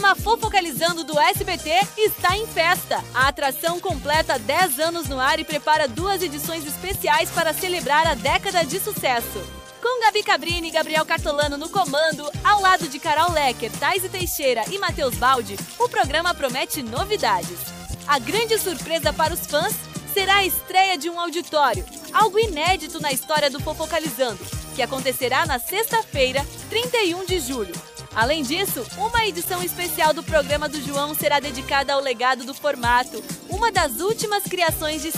programa Fofocalizando do SBT está em festa. A atração completa 10 anos no ar e prepara 2 edições especiais para celebrar a década de sucesso. Com Gabi Cabrini e Gabriel Cartolano no comando, ao lado de Carol Lecker, Thaís Teixeira e Matheus Baldi, o programa promete novidades. A grande surpresa para os fãs será a estreia de um auditório, algo inédito na história do Fofocalizando, que acontecerá na sexta-feira, 31 de julho. Além disso, uma edição especial do programa do João será dedicada ao legado do formato, uma das últimas criações de